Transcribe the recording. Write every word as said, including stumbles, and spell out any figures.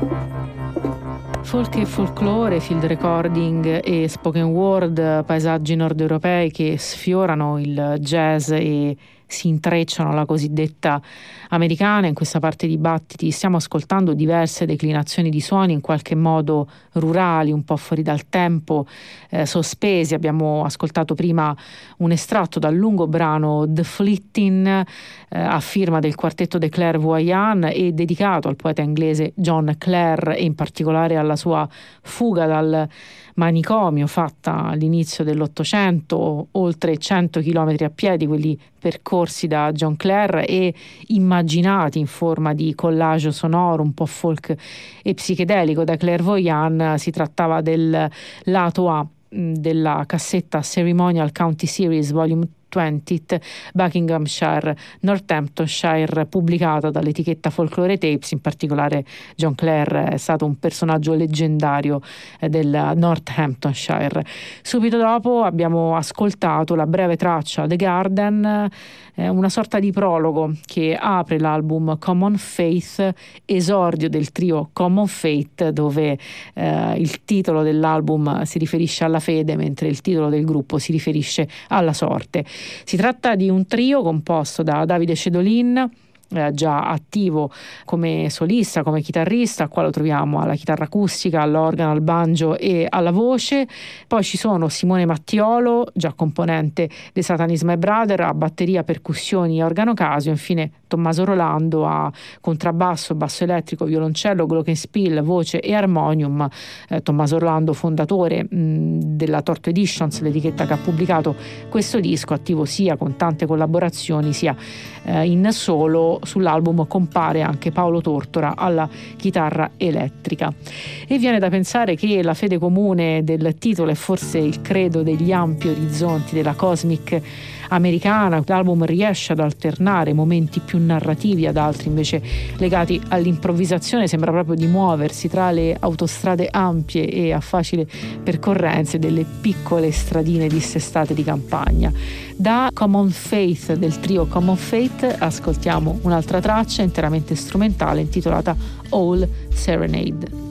Folk e folklore, field recording e spoken word, paesaggi nord europei che sfiorano il jazz e si intrecciano alla cosiddetta americana. In questa parte di Battiti stiamo ascoltando diverse declinazioni di suoni in qualche modo rurali, un po' fuori dal tempo, eh, sospesi. Abbiamo ascoltato prima un estratto dal lungo brano The Flitting, eh, a firma del quartetto de Clairvoyants e dedicato al poeta inglese John Clare e in particolare alla sua fuga dal manicomio fatta all'inizio dell'Ottocento, oltre cento chilometri a piedi, quelli percorsi da John Clare e immaginati in forma di collage sonoro un po' folk e psichedelico da Clairvoyant. Si trattava del lato A della cassetta Ceremonial County Series Volume venti, Buckinghamshire, Northamptonshire, pubblicata dall'etichetta Folklore Tapes. In particolare John Clare è stato un personaggio leggendario eh, del Northamptonshire. Subito dopo abbiamo ascoltato la breve traccia The Garden, eh, una sorta di prologo che apre l'album Common Faith, esordio del trio Common Faith, dove eh, il titolo dell'album si riferisce alla fede mentre il titolo del gruppo si riferisce alla sorte. Si tratta di un trio composto da Davide Cedolin, eh, già attivo come solista, come chitarrista. Qua lo troviamo alla chitarra acustica, all'organo, al banjo e alla voce. Poi ci sono Simone Mattiolo, già componente dei Satanism My Brother, a batteria, percussioni e organo Casio. Infine Tommaso Rolando a contrabbasso, basso elettrico, violoncello, glockenspiel, voce e armonium. Eh, Tommaso Rolando, fondatore mh, della Torto Editions, l'etichetta che ha pubblicato questo disco, attivo sia con tante collaborazioni sia eh, in solo. Sull'album compare anche Paolo Tortora alla chitarra elettrica. E viene da pensare che la fede comune del titolo è forse il credo degli ampi orizzonti della cosmic americana. L'album riesce ad alternare momenti più narrativi ad altri invece legati all'improvvisazione. Sembra proprio di muoversi tra le autostrade ampie e a facile percorrenza delle piccole stradine dissestate di campagna. Da Common Faith, del trio Common Faith, ascoltiamo un'altra traccia interamente strumentale intitolata All Serenade.